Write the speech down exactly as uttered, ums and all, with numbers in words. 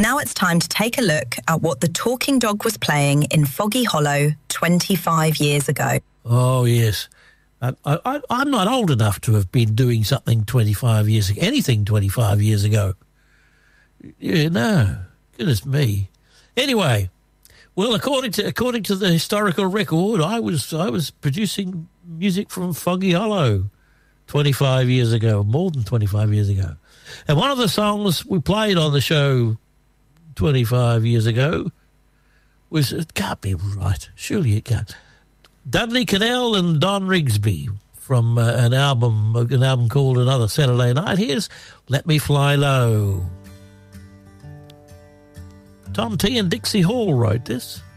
Now it's time to take a look at what the Talking Dog was playing in Foggy Hollow twenty-five years ago. Oh, yes. I, I, I'm not old enough to have been doing something twenty-five years ago, anything twenty-five years ago. Yeah, no. Goodness me. Anyway, well, according to according to the historical record, I was I was producing music from Foggy Hollow twenty-five years ago, more than twenty-five years ago. And one of the songs we played on the show twenty-five years ago was, it can't be right, surely it can't, Dudley Connell and Don Rigsby from uh, an album an album called Another Saturday Night. Here's Let Me Fly Low. Tom T and Dixie Hall wrote this.